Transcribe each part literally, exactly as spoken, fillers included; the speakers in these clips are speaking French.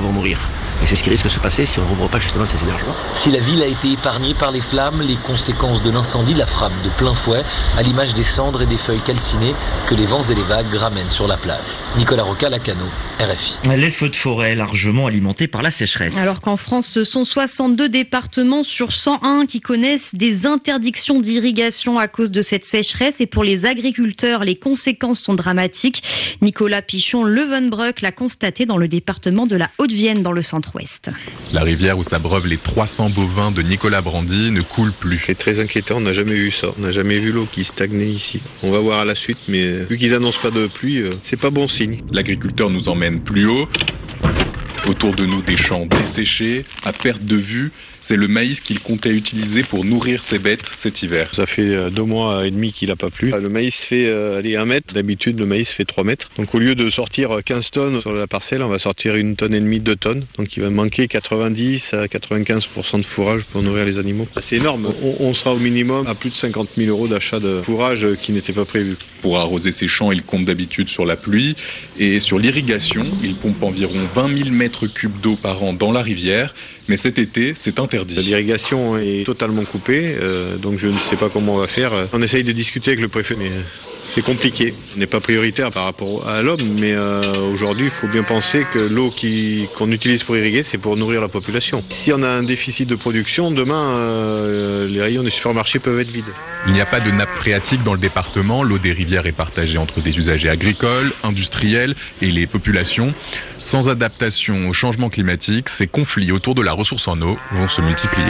vont mourir. Et c'est ce qui risque de se passer si on ne rouvre pas justement ces hébergements. Si la ville a été épargnée par les flammes, les conséquences de l'incendie la frappent de plein fouet, à l'image des cendres et des feuilles calcinées que les vents et les vagues ramènent sur la plage. Nicolas Roca, Lacano, R F I. Les feux de forêt largement alimentés par la sécheresse. Alors qu'en France, ce sont soixante-deux départements sur cent un qui connaissent des interdictions d'irrigation à cause de cette sécheresse. Et pour les agriculteurs, les conséquences sont dramatiques. Nicolas Pichon-Levenbruck l'a constaté dans le département de la Haute-Vienne, dans le centre-ouest. La rivière où s'abreuvent les trois cents bovins de Nicolas Brandy ne coule plus. C'est très inquiétant, on n'a jamais vu ça. On n'a jamais vu l'eau qui stagnait ici. On va voir à la suite, mais vu qu'ils annoncent pas de pluie, c'est pas bon signe. L'agriculteur nous emmène plus haut. Autour de nous, des champs desséchés, à perte de vue. C'est le maïs qu'il comptait utiliser pour nourrir ses bêtes cet hiver. Ça fait deux mois et demi qu'il n'a pas plu. Le maïs fait euh, allez, un mètre. D'habitude, le maïs fait trois mètres. Donc au lieu de sortir quinze tonnes sur la parcelle, on va sortir une tonne et demie, deux tonnes. Donc il va manquer quatre-vingt-dix à quatre-vingt-quinze pour cent de fourrage pour nourrir les animaux. C'est énorme. On, on sera au minimum à plus de cinquante mille euros d'achat de fourrage qui n'était pas prévu. Pour arroser ses champs, il compte d'habitude sur la pluie. Et sur l'irrigation, il pompe environ vingt mille mètres cubes d'eau par an dans la rivière. Mais cet été, c'est interdit. L'irrigation est totalement coupée, euh, donc je ne sais pas comment on va faire. On essaye de discuter avec le préfet, mais c'est compliqué. Ce n'est pas prioritaire par rapport à l'homme, mais euh, aujourd'hui, il faut bien penser que l'eau qui, qu'on utilise pour irriguer, c'est pour nourrir la population. Si on a un déficit de production, demain, euh, les rayons des supermarchés peuvent être vides. Il n'y a pas de nappe phréatique dans le département. L'eau des rivières est partagée entre des usagers agricoles, industriels et les populations. Sans adaptation au changement climatique, ces conflits autour de la ressource en eau vont se multiplier.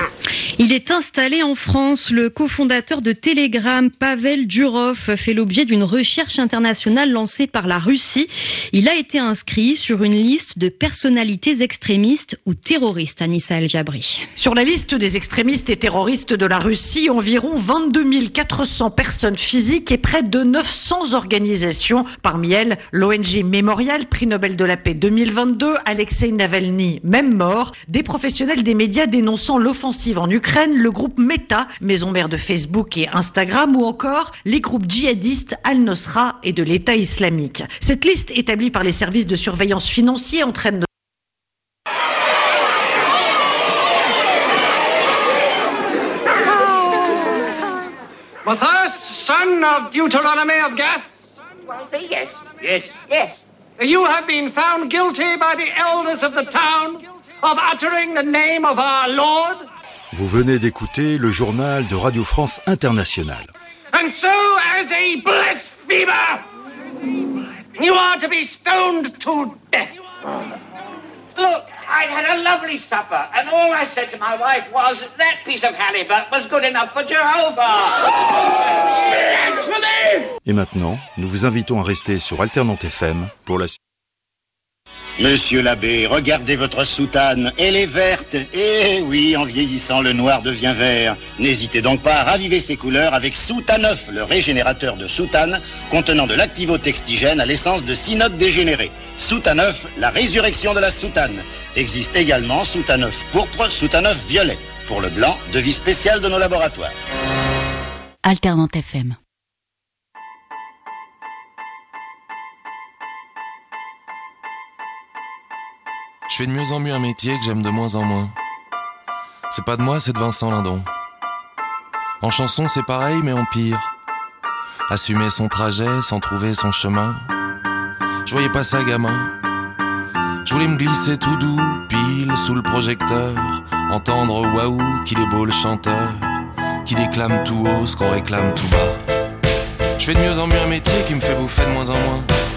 Il est installé en France. Le cofondateur de Telegram, Pavel Durov, fait l'objet d'une recherche internationale lancée par la Russie. Il a été inscrit sur une liste de personnalités extrémistes ou terroristes. Anissa El Jabri. Sur la liste des extrémistes et terroristes de la Russie, environ vingt-deux mille quatre cents personnes physiques et près de neuf cents organisations. Parmi elles, l'O N G Mémorial, prix Nobel de la paix deux mille vingt-deux, Alexei Navalny, même mort, des professionnels des médias dénonçant l'offensive en Ukraine, le groupe Meta, maison mère de Facebook et Instagram, ou encore les groupes djihadistes Al-Nosra et de l'État islamique. Cette liste établie par les services de surveillance financiers entraîne de... Matthias, son of Deuteronomy of Gath? Was he? Yes. Yes. Yes. You have been found guilty by the elders of the town of uttering the name of our Lord. Vous venez d'écouter le journal de Radio France Internationale. And so, as a blasphemer, you are to be stoned to death. Look, I'd had a lovely supper, and all I said to my wife was that piece of halibut was good enough for Jehovah. Blasphemy! Et maintenant, nous vous invitons à rester sur Alternante F M pour la suite. Monsieur l'abbé, regardez votre soutane, elle est verte. Eh oui, en vieillissant, le noir devient vert. N'hésitez donc pas à raviver ses couleurs avec Soutaneuf, le régénérateur de soutane, contenant de l'activotextigène à l'essence de cynote dégénéré. Soutaneuf, la résurrection de la soutane. Existe également Soutaneuf pourpre, Soutaneuf violet. Pour le blanc, devis spécial de nos laboratoires. Alternante F M. Je fais de mieux en mieux un métier que j'aime de moins en moins. C'est pas de moi, c'est de Vincent Lindon. En chanson, c'est pareil, mais en pire. Assumer son trajet sans trouver son chemin. Je voyais pas ça gamin. Je voulais me glisser tout doux, pile sous le projecteur. Entendre waouh, qu'il est beau le chanteur, qui déclame tout haut ce qu'on réclame tout bas. Je fais de mieux en mieux un métier qui me fait bouffer de moins en moins.